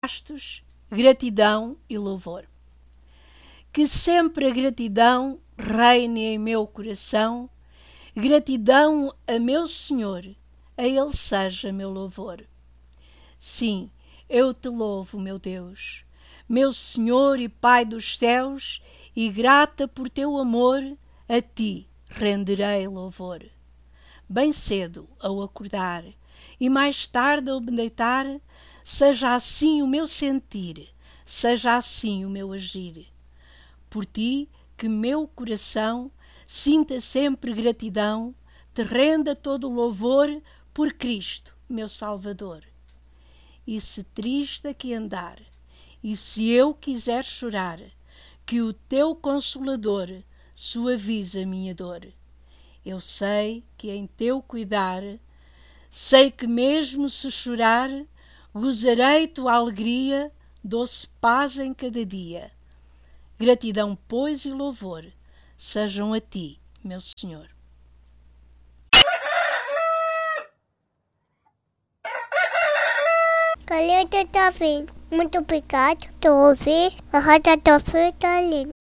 gastos, gratidão e louvor. Que sempre a gratidão reine em meu coração, gratidão a meu Senhor, a Ele seja meu louvor. Sim, eu te louvo, meu Deus, meu Senhor e Pai dos céus, e grata por teu amor, a ti renderei louvor. Bem cedo ao acordar e mais tarde ao me deitar, seja assim o meu sentir, seja assim o meu agir. Por ti que meu coração sinta sempre gratidão, te renda todo o louvor por Cristo, meu Salvador. E se triste aqui andar, e se eu quiser chorar, que o teu Consolador suavize a minha dor. Eu sei que em teu cuidar, sei que mesmo se chorar, gozarei tua alegria, doce paz em cada dia. Gratidão, pois, e louvor sejam a ti, meu Senhor. Calheta tá vindo. Muito obrigado por ouvir a Roda do Frio tá lindo.